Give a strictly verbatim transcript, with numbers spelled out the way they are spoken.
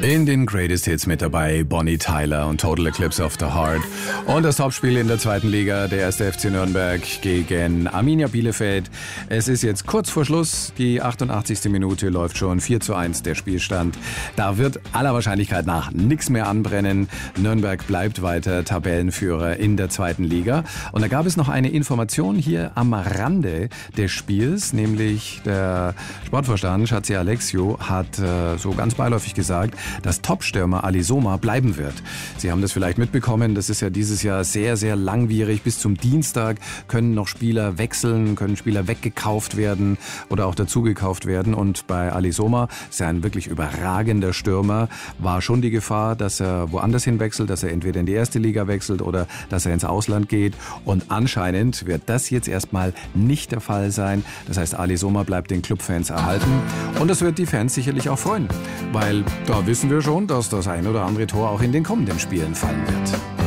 In den Greatest Hits mit dabei Bonnie Tyler und Total Eclipse of the Heart. Und das Topspiel in der zweiten Liga, der erste F C Nürnberg gegen Arminia Bielefeld. Es ist jetzt kurz vor Schluss, die achtundachtzigste Minute läuft schon, vier zu eins der Spielstand. Da wird aller Wahrscheinlichkeit nach nichts mehr anbrennen. Nürnberg bleibt weiter Tabellenführer in der zweiten Liga. Und da gab es noch eine Information hier am Rande des Spiels, nämlich der Sportvorstand Schatzi Alexiou hat äh, so ganz beiläufig gesagt, dass Topstürmer Ali Soma bleiben wird. Sie haben das vielleicht mitbekommen, das ist ja dieses Jahr sehr, sehr langwierig. Bis zum Dienstag können noch Spieler wechseln, können Spieler weggekauft werden oder auch dazugekauft werden. Und bei Ali Soma, ist ja ein wirklich überragender Stürmer, war schon die Gefahr, dass er woanders hinwechselt, dass er entweder in die erste Liga wechselt oder dass er ins Ausland geht. Und anscheinend wird das jetzt erstmal nicht der Fall sein. Das heißt, Ali Soma bleibt den Clubfans erhalten. Und das wird die Fans sicherlich auch freuen, weil da wissen wir schon, dass das ein oder andere Tor auch in den kommenden Spielen fallen wird.